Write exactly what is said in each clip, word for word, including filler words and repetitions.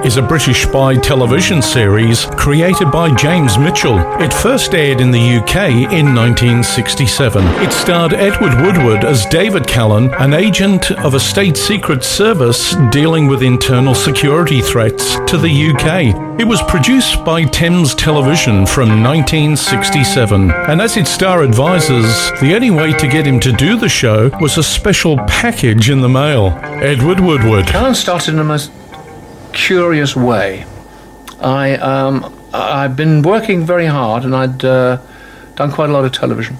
is a British spy television series created by James Mitchell. It first aired in the U K in nineteen sixty-seven. It starred Edward Woodward as David Callan, an agent of a state secret service dealing with internal security threats to the U K. It was produced by Thames Television from nineteen sixty-seven, and as its star advisors, the only way to get him to do the show was a special package in the mail. Edward Woodward. Callan started in a most curious way. I, um, I'd been working very hard, and I'd uh, done quite a lot of television.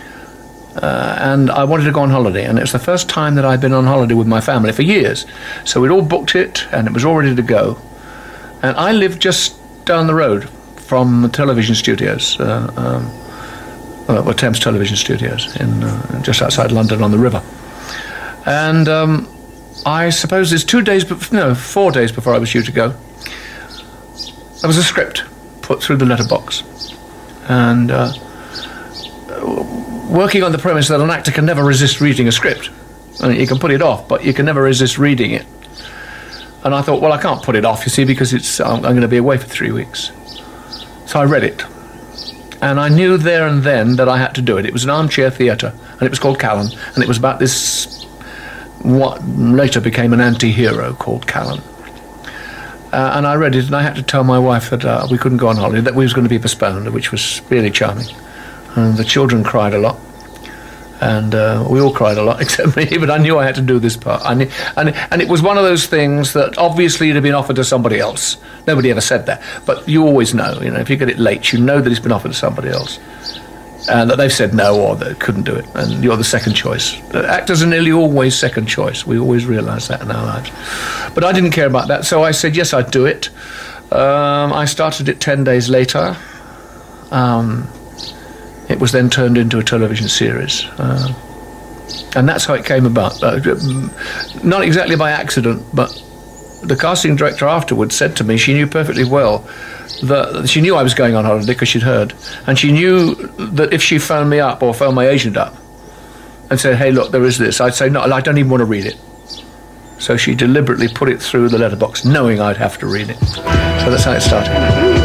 Uh, and I wanted to go on holiday, and it was the first time that I'd been on holiday with my family for years. So we'd all booked it, and it was all ready to go. And I lived just down the road from the television studios, uh, um, well, well, Thames Television Studios, in uh, just outside London on the river. And um, I suppose it's two days, be- no, four days before I was due to go, there was a script put through the letterbox. And uh, working on the premise that an actor can never resist reading a script. I mean, you can put it off, but you can never resist reading it. And I thought, well, I can't put it off, you see, because it's I'm, I'm going to be away for three weeks. So I read it. And I knew there and then that I had to do it. It was an armchair theatre, and it was called Callan. And it was about this, what later became an anti-hero called Callan. Uh, and I read it, and I had to tell my wife that uh, we couldn't go on holiday, that we was going to be postponed, which was really charming. And the children cried a lot. And uh, we all cried a lot, except me, but I knew I had to do this part. I knew, and, and it was one of those things that obviously it had been offered to somebody else. Nobody ever said that. But you always know, you know, if you get it late, you know that it's been offered to somebody else. And that they've said no, or they couldn't do it. And you're the second choice. Uh, actors are nearly always second choice. We always realise that in our lives. But I didn't care about that, so I said, yes, I'd do it. Um, I started it ten days later. Um... It was then turned into a television series. Uh, and that's how it came about. Uh, not exactly by accident, but the casting director afterwards said to me, she knew perfectly well that she knew I was going on holiday because she'd heard. And she knew that if she phoned me up or phoned my agent up and said, hey, look, there is this, I'd say, no, I don't even want to read it. So she deliberately put it through the letterbox, knowing I'd have to read it. So that's how it started.